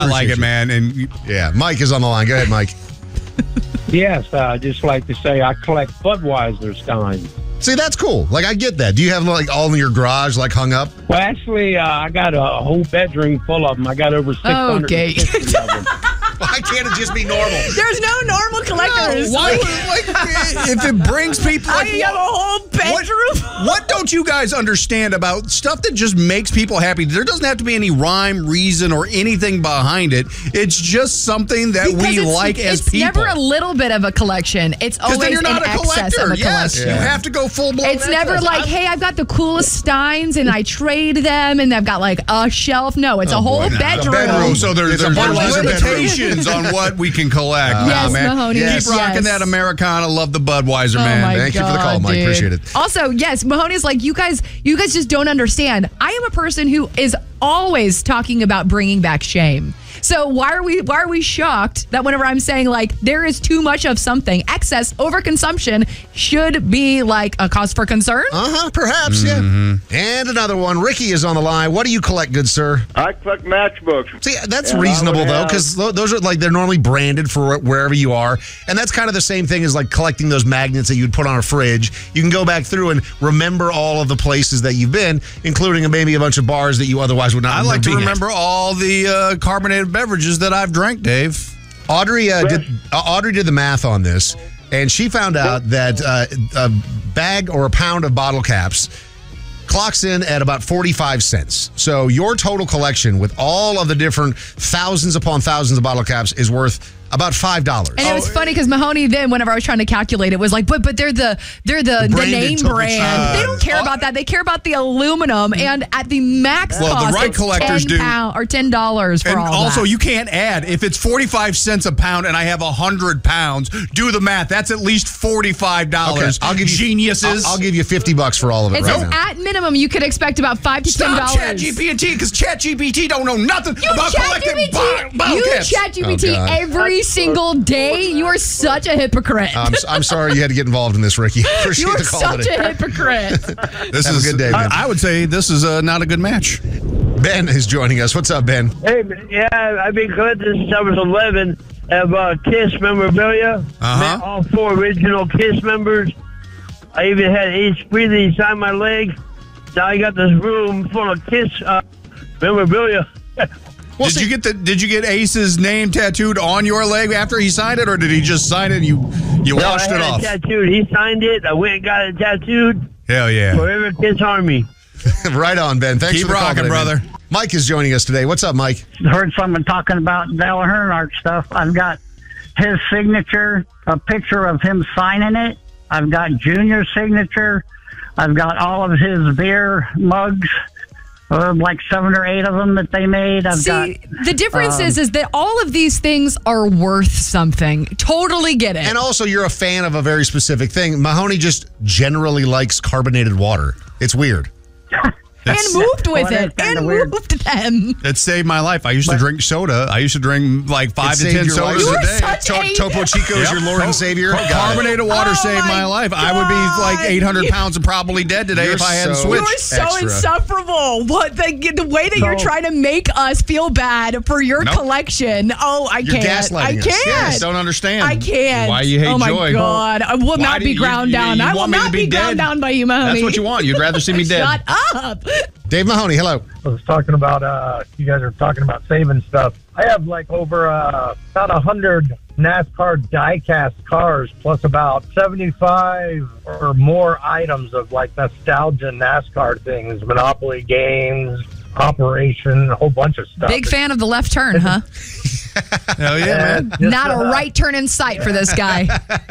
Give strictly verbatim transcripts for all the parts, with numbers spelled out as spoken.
I like it, man. And yeah, Mike is on the line. Go ahead, Mike. Yes, uh, I'd just like to say I collect Budweiser steins. See, that's cool. Like, I get that. Do you have, like, all in your garage, like, hung up? Well, actually, uh, I got a whole bedroom full of them. I got over six hundred Okay. fifty of them. Why can't it just be normal? There's no normal collectors. No, why would, like, if it brings people... I Like, have a whole bedroom. What, what don't you guys understand about stuff that just makes people happy? There doesn't have to be any rhyme, reason, or anything behind it. It's just something that Because we it's, like as it's people. It's never a little bit of a collection. It's always then you're not an a excess collector. of a Yes, collection. you have to go full blown. It's never excess. like, hey, I've got the coolest steins and I trade them and I've got like a shelf. No, it's Oh, a whole boy, no. bedroom. bedroom. So there's, It's a there's Budweiser limitations on what we can collect. Uh, Yes, Nah, man. Mahoney. Yes. Keep rocking Yes. that Americana. Love the Budweiser, Oh man. my Thank you for the call, God, Mike. dude. Appreciate it. Also, yes, Mahoney's like, you guys, you guys just don't understand. I am a person who is always talking about bringing back shame. So why are we why are we shocked that whenever I'm saying like there is too much of something, excess, overconsumption should be like a cause for concern? Uh-huh, perhaps, Mm-hmm. yeah. And another one. Ricky is on the line. What do you collect, good sir? I collect matchbooks. See, that's Yeah, I reasonable, would though, have- because those are, like, they're normally branded for wherever you are. And that's kind of the same thing as, like, collecting those magnets that you'd put on a fridge. You can go back through and remember all of the places that you've been, including maybe a bunch of bars that you otherwise would not I remember like to being at. remember all the uh, carbonated beverages that I've drank, Dave. Audrey uh, did uh, Audrey did the math on this, and she found out that uh, a bag or a pound of bottle caps clocks in at about forty-five cents. So your total collection with all of the different thousands upon thousands of bottle caps is worth about five dollars. And it was funny because Mahoney then, whenever I was trying to calculate it, was like, but but they're the they're the, the Branded name total brand. size. They don't care Uh, about that. They care about the aluminum. And at the max Well, the cost, right it's collectors ten do. pound, or ten dollars for And all also, that. you can't add. If it's forty-five cents a pound and I have one hundred pounds, do the math. That's at least forty-five dollars. I'll give you Geniuses. I'll, I'll give you fifty bucks for all of it It right says now. at minimum you could expect about five to ten Stop dollars. ChatGPT, because ChatGPT don't know nothing You about collecting bo- ChatGPT, bottle you caps. ChatGPT Oh, God. every single day. You are such a hypocrite. I'm, I'm sorry you had to get involved in this, Ricky. Appreciate you are the call such today. a hypocrite. This Have a is good day, man. I, I would say this is uh, not a good match. Ben is joining us. What's up, Ben? Hey, yeah, I've been collecting since I was eleven of uh, KISS memorabilia. Uh-huh. Met all four original KISS members. I even had Ace Frehley sign my leg. Now I got this room full of KISS uh, memorabilia. Well, did see- you get the Did you get Ace's name tattooed on your leg after he signed it, or did he just sign it and you you No, washed I it had off? it tattooed. He signed it. I went and got it tattooed. Hell yeah! Forever KISS Army. Right on, Ben. Thanks Keep for the call rocking, today, man. brother. Mike is joining us today. What's up, Mike? Heard someone talking about Dale Earnhardt stuff. I've got his signature, a picture of him signing it. I've got Junior's signature. I've got all of his beer mugs, uh, like seven or eight of them that they made. I've See, got the difference um, is is that all of these things are worth something. Totally get it. And also, you're a fan of a very specific thing. Mahoney just generally likes carbonated water. It's weird. and moved with Well, that's it. kinda And weird. moved them. It saved my life. I used to drink soda. I used to drink like five It to saved ten your life. sodas You a are day. such To- a- Topo Chico is Yep. your Lord and Savior. Car- Got it. Carbonated water Oh saved my my life. I would be like God. eight hundred pounds and probably dead today You're if I hadn't so- You switched. are so Extra. insufferable. What the the way that you're So- trying to make us feel bad for your Nope. collection. Oh, I You're can't. gaslighting I us. can't. Yes, don't understand. I can't. Why you hate oh my joy? God. I will Why not do be you- ground you- down. you I will want me to not be be ground dead? down by you, Mahoney. That's what you want. You'd rather see me dead. Shut up. Dave Mahoney, hello. I was talking about, uh, you guys are talking about saving stuff. I have like over uh, about one hundred NASCAR die-cast cars, plus about seventy-five or more items of like nostalgia NASCAR things, Monopoly games, Operation, a whole bunch of stuff. Big fan of the left turn, huh? Hell yeah, man. Just, Not a uh, right turn in sight for this guy.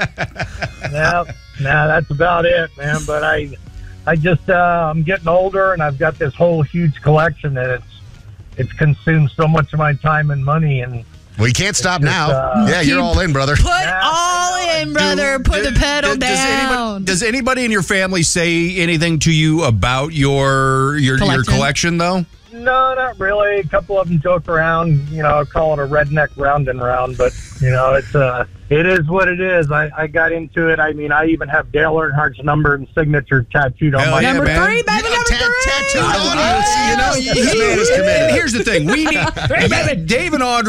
No, no, that's about it, man. But I, I just, uh, I'm getting older, and I've got this whole huge collection, and it's, it's consumed so much of my time and money, and Well, you can't stop just, now. uh, yeah, you're Keep- all in, brother. Put Yeah, all I know. in, brother. Do- Put do- the pedal do- does down. Anybody, does anybody in your family say anything to you about your your your Collection? collection though? No, not really. A couple of them joke around, you know, call it a redneck round and round, but you know, it's uh, it is what it is. I, I got into it. I mean, I even have Dale Earnhardt's number and signature tattooed on Hell my yeah, Number man. three, baby, Yeah, number tat- three. tattooed on You know, you. he- This man is and committed. here's the thing: we need Dave and Audrey.